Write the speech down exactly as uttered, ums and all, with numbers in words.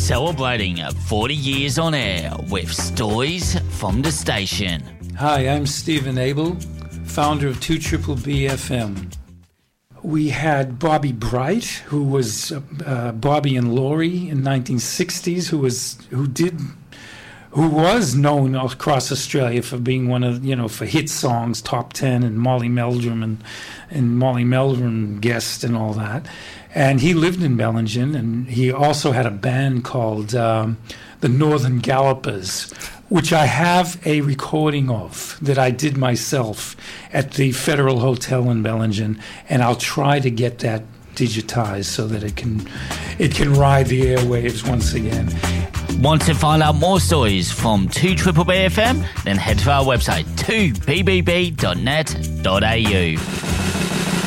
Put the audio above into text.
Celebrating forty years on air with stories from the station. Hi, I'm Stephen Abel, founder of two Triple B F M. We had Bobby Bright, who was uh, Bobby and Laurie in nineteen sixties, who was who did who was known across Australia for being one of, you know, for hit songs, top ten, and Molly Meldrum and and Molly Meldrum guest and all that. And he lived in Bellingen, and he also had a band called um, the Northern Gallopers, which I have a recording of that I did myself at the Federal Hotel in Bellingen, and I'll try to get that digitized so that it can it can ride the airwaves once again. Want to find out more stories from two Triple B F M? Then head to our website two b b b dot net dot a u.